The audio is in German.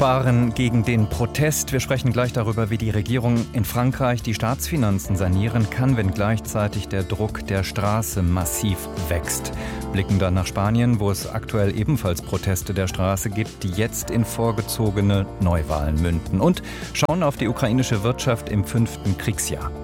Sparen gegen den Protest. Wir sprechen gleich darüber, wie die Regierung in Frankreich die Staatsfinanzen sanieren kann, wenn gleichzeitig der Druck der Straße massiv wächst. Blicken dann nach Spanien, wo es aktuell ebenfalls Proteste der Straße gibt, die jetzt in vorgezogene Neuwahlen münden. Und schauen auf die ukrainische Wirtschaft im 5. Kriegsjahr.